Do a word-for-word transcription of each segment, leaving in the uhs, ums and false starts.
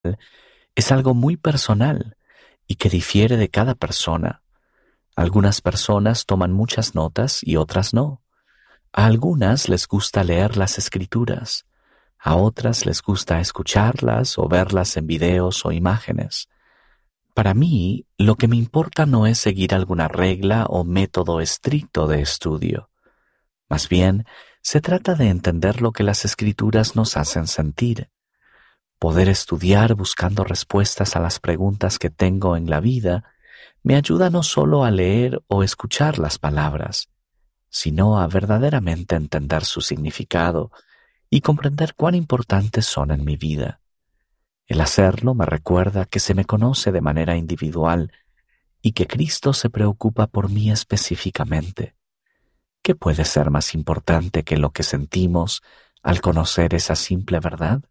es algo muy personal y que difiere de cada persona. Algunas personas toman muchas notas y otras no. A algunas les gusta leer las escrituras, a otras les gusta escucharlas o verlas en videos o imágenes. Para mí, lo que me importa no es seguir alguna regla o método estricto de estudio. Más bien, se trata de entender lo que las escrituras nos hacen sentir. Poder estudiar buscando respuestas a las preguntas que tengo en la vida me ayuda no solo a leer o escuchar las palabras, sino a verdaderamente entender su significado y comprender cuán importantes son en mi vida. El hacerlo me recuerda que se me conoce de manera individual y que Cristo se preocupa por mí específicamente. ¿Qué puede ser más importante que lo que sentimos al conocer esa simple verdad?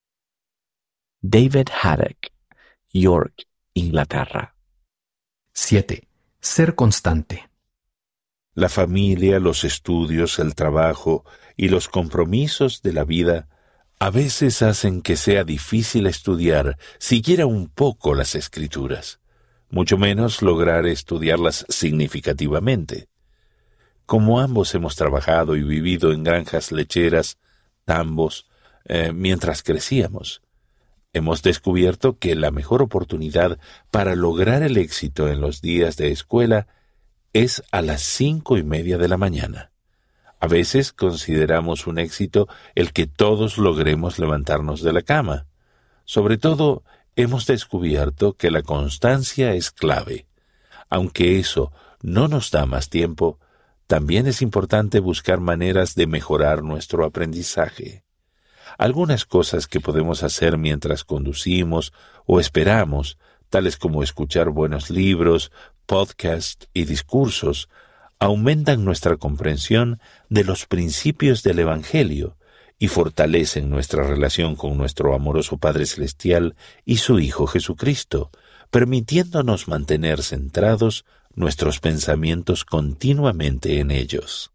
David Haddock, York, Inglaterra. siete. Ser constante. La familia, los estudios, el trabajo y los compromisos de la vida a veces hacen que sea difícil estudiar siquiera un poco las Escrituras, mucho menos lograr estudiarlas significativamente. Como ambos hemos trabajado y vivido en granjas lecheras, tambos, eh, mientras crecíamos, hemos descubierto que la mejor oportunidad para lograr el éxito en los días de escuela es a las cinco y media de la mañana. A veces consideramos un éxito el que todos logremos levantarnos de la cama. Sobre todo, hemos descubierto que la constancia es clave. Aunque eso no nos da más tiempo, también es importante buscar maneras de mejorar nuestro aprendizaje. Algunas cosas que podemos hacer mientras conducimos o esperamos, tales como escuchar buenos libros, podcasts y discursos, aumentan nuestra comprensión de los principios del Evangelio y fortalecen nuestra relación con nuestro amoroso Padre Celestial y su Hijo Jesucristo, permitiéndonos mantener centrados nuestros pensamientos continuamente en ellos.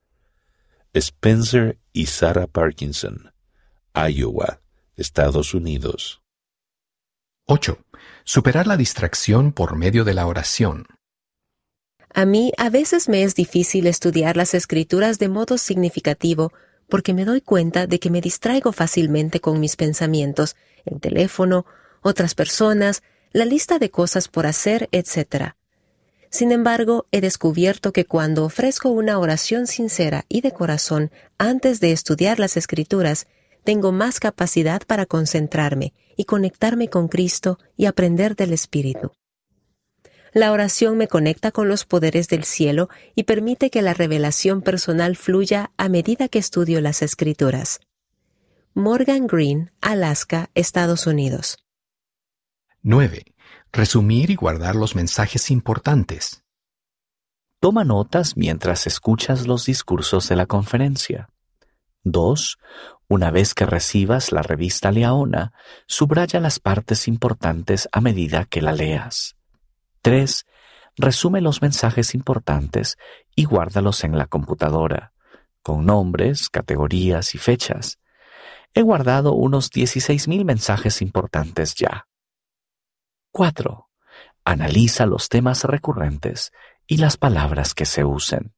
Spencer y Sarah Parkinson, Iowa, Estados Unidos. ocho. Superar la distracción por medio de la oración. A mí a veces me es difícil estudiar las Escrituras de modo significativo porque me doy cuenta de que me distraigo fácilmente con mis pensamientos, el teléfono, otras personas, la lista de cosas por hacer, etcétera. Sin embargo, he descubierto que cuando ofrezco una oración sincera y de corazón antes de estudiar las Escrituras, tengo más capacidad para concentrarme y conectarme con Cristo y aprender del Espíritu. La oración me conecta con los poderes del cielo y permite que la revelación personal fluya a medida que estudio las Escrituras. Morgan Green, Alaska, Estados Unidos. nueve. Resumir y guardar los mensajes importantes. Toma notas mientras escuchas los discursos de la conferencia. dos. Una vez que recibas la revista Leona, subraya las partes importantes a medida que la leas. tres. Resume los mensajes importantes y guárdalos en la computadora, con nombres, categorías y fechas. He guardado unos dieciséis mil mensajes importantes ya. cuatro. Analiza los temas recurrentes y las palabras que se usen.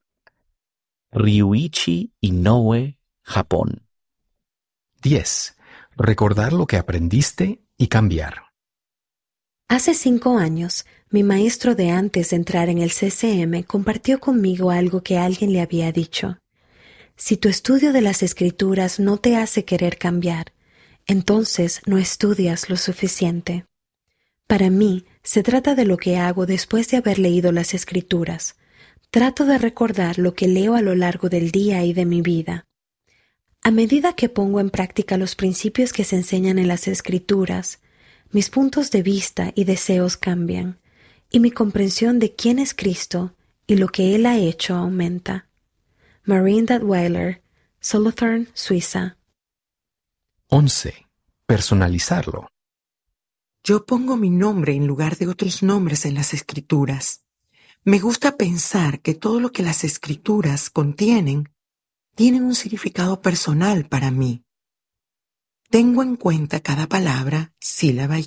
Ryuichi Inoue, Japón. diez. Recordar lo que aprendiste y cambiar. Hace cinco años, mi maestro de antes de entrar en el C C M compartió conmigo algo que alguien le había dicho. Si tu estudio de las Escrituras no te hace querer cambiar, entonces no estudias lo suficiente. Para mí, se trata de lo que hago después de haber leído las Escrituras. Trato de recordar lo que leo a lo largo del día y de mi vida. A medida que pongo en práctica los principios que se enseñan en las Escrituras, mis puntos de vista y deseos cambian, y mi comprensión de quién es Cristo y lo que Él ha hecho aumenta. Marine Dadweiler, Solothurn, Suiza. once. Personalizarlo. Yo pongo mi nombre en lugar de otros nombres en las Escrituras. Me gusta pensar que todo lo que las Escrituras contienen tiene un significado personal para mí. Tengo en cuenta cada palabra, sílaba y